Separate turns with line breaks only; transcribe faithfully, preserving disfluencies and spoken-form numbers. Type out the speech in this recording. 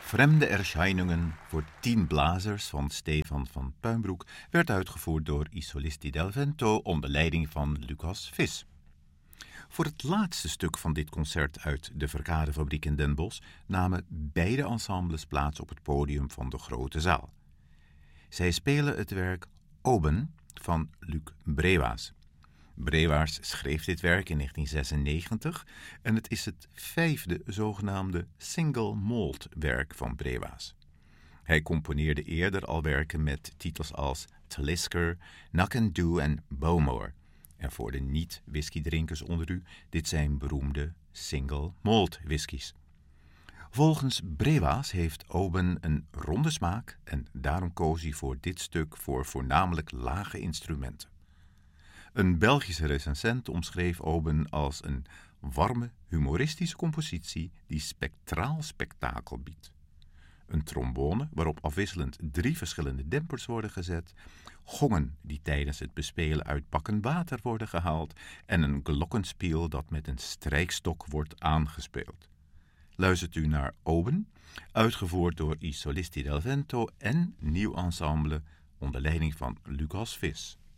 Vreemde Erscheinungen voor tien blazers van Stefan van Puimbroek werd uitgevoerd door I Solisti del Vento onder leiding van Lucas Vis. Voor het laatste stuk van dit concert uit de Verkadefabriek in Den Bosch namen beide ensembles plaats op het podium van de grote zaal. Zij spelen het werk Oben van Luc Brewaas. Brewaas schreef dit werk in negentien zesennegentig en het is het vijfde zogenaamde single malt werk van Brewaas. Hij componeerde eerder al werken met titels als Talisker, Knock-and-Do en Bowmore. En voor de niet-whiskydrinkers onder u, dit zijn beroemde single malt whiskies. Volgens Brewaas heeft Oben een ronde smaak en daarom koos hij voor dit stuk voor voornamelijk lage instrumenten. Een Belgische recensent omschreef Oben als een warme, humoristische compositie die spectraal spektakel biedt. Een trombone waarop afwisselend drie verschillende dempers worden gezet, gongen die tijdens het bespelen uit bakken water worden gehaald en een glockenspiel dat met een strijkstok wordt aangespeeld. Luistert u naar Oben, uitgevoerd door I Solisti del Vento en nieuw ensemble onder leiding van Lucas Vis.